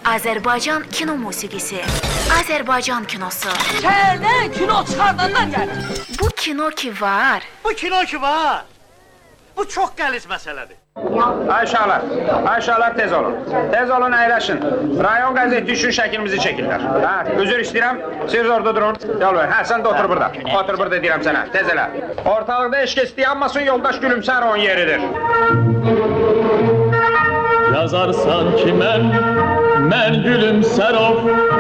Azərbaycan kino musiqisi, Azərbaycan kinosu. Şəhərdən kino çıxardanlar gəlir. Bu kino ki var. Bu kino ki var. Bu çox qəliz məsələdir. Ayşalar tez olun. Tez olun, əyləşin. Rayon qəzeti üçün şəklimizi çəkirlər. Üzr istəyirəm, siz orada durun. Yol ver, sən də otur burada. Otur burada deyirəm sənə, tez elə. Ortalıqda eşq istəyənmasın, yoldaş Gülümser onun yeridir. Yazarsan ki mən Gülümserov